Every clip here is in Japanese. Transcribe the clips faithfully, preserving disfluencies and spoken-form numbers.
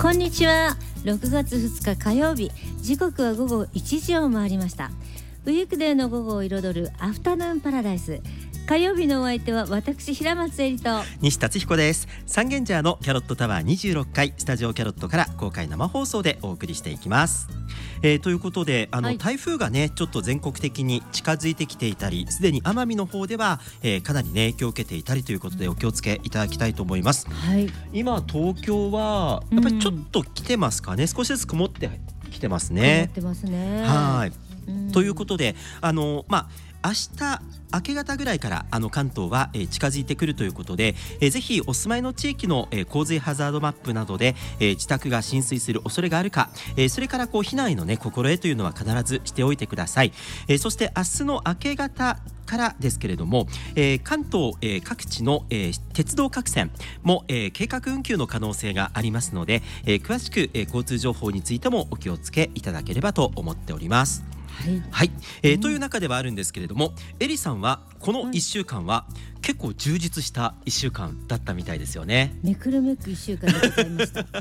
こんにちは。ろくがつふつか火曜日、時刻は午後いちじを回りました。ウィークデーの午後を彩るアフタヌーンパラダイス。火曜日のお相手は私平松絵里と西達彦です。三軒茶屋のキャロットタワーにじゅうろっかいスタジオキャロットから公開生放送でお送りしていきます。えー、ということであの、はい、台風がねちょっと全国的に近づいてきていたり、すでに奄美の方では、えー、かなりね影響を受けていたりということでお気をつけいただきたいと思います。 はい、 今東京はやっぱりちょっと来てますかね、うん、少しずつ曇ってきてますね。 曇ってますね。 はい、 うん、 ということであのまあ明日明け方ぐらいからあの関東は、えー、近づいてくるということで、えー、ぜひお住まいの地域の、えー、洪水ハザードマップなどで、えー、自宅が浸水する恐れがあるか、えー、それからこう避難への、ね、心得というのは必ずしておいてください。えー、そして明日の明け方からですけれども、えー、関東、えー、各地の、えー、鉄道各線も、えー、計画運休の可能性がありますので、えー、詳しく、えー、交通情報についてもお気をつけいただければと思っております。 はい、 はい、えーうん、という中ではあるんですけれども、エリさんはこのいっしゅうかんは結構充実したいっしゅうかんだったみたいですよね。 めくるめくいっしゅうかんでございました。はい、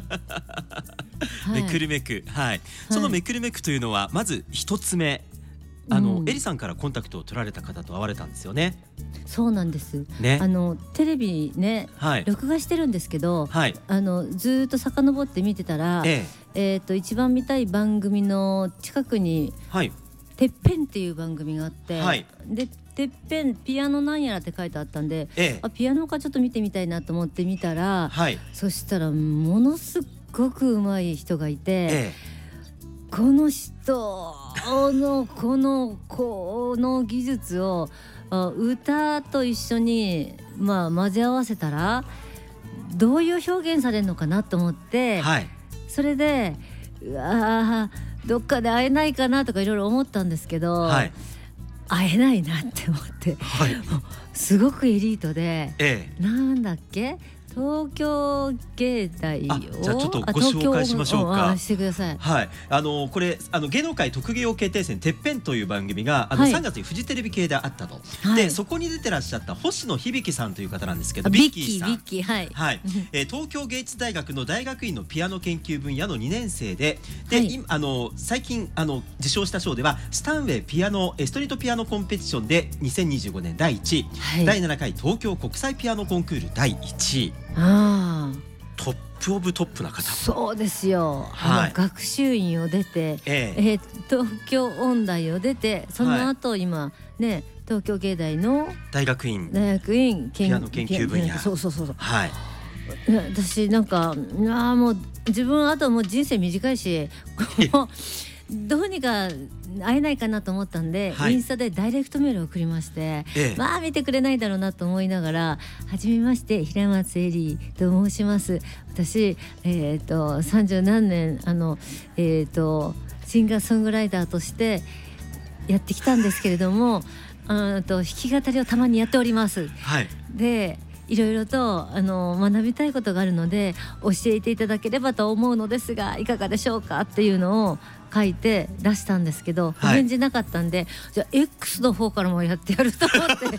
めくるめく、はいはい、そのめくるめくというのはまず一つ目、あの、うん、エリさんからコンタクトを取られた方と会われたんですよね。 そうなんです、 ね、 あのテレビね、はい、録画してるんですけど、はい、あのずっと遡って見てたら、えええー、と一番見たい番組の近くに、はい、てっぺんっていう番組があって、はい、でてっぺんピアノなんやらって書いてあったんで、ええ、あピアノかちょっと見てみたいなと思って見たら、はい、そしたらものすっごく上手い人がいて、ええ、この人のこのこの技術を歌と一緒に、まあ、混ぜ合わせたらどういう表現されるのかなと思って、はい、それでうわどっかで会えないかなとかいろいろ思ったんですけど、はい、会えないなって思って、はい、すごくエリートで、ええ、なんだっけ東京芸大をあじゃあちょっとご紹介しましょうか。 してください。 はい、あのこれあの芸能界特技王決定戦てっぺんという番組があの、はい、さんがつにフジテレビ系であったと、はい、でそこに出てらっしゃった星野響さんという方なんですけど、 ビッキーさん、ビッキー、はい、 はい、えー、東京芸術大学の大学院のピアノ研究分野のにねん生で、で、はい、今あの最近あの受賞した賞ではスタンウェイピアノストリートピアノコンペティションでにせんにじゅうごねんだいいちい、はい、だいななかい東京国際ピアノコンクールだいいちい。 あトップオブトップな方。 そうですよ、はい、あの学習院を出て、えええー、東京音大を出て、その後、はい、今ね東京芸大の大学院大学院ピアノ研究分野、 そうそうそうそう、 はい、 私なんかあもう自分あともう人生短いしどうにか会えないかなと思ったんで、はい、インスタでダイレクトメールを送りまして、ええ、まあ見てくれないだろうなと思いながら、はじめまして平松絵里と申します。私、えー、とさんじゅうなんねんあの、えー、とシンガーソングライターとしてやってきたんですけれども、あと弾き語りをたまにやっております。はい、でいろいろとあの学びたいことがあるので教えていただければと思うのですがいかがでしょうかっていうのを書いて出したんですけど、お返事なかったんで、はい、じゃあ X の方からもやってやると思って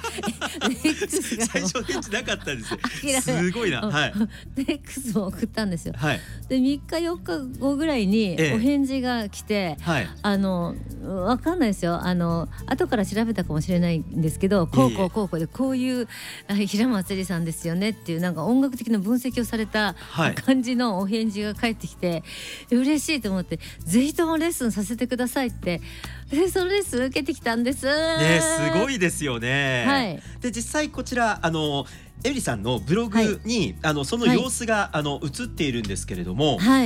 X が最初返事なかったんですよ。すごいな、はい、 で X も送ったんですよ、はい、でみっかよっかごぐらいにお返事が来て、ええ、はい、あのわかんないですよ、あの後から調べたかもしれないんですけど、こうこうこうこうでこういう平松絵里さんですよねっていうなんか音楽的な分析をされた感じのお返事が返ってきて、はい、嬉しいと思って、ぜひともレッスンさせてくださいってでそのレッスン受けてきたんですね。 すごいですよね、はい、で実際こちらあのエリさんのブログに、はい、あのその様子が、はい、あの映っているんですけれども、はい、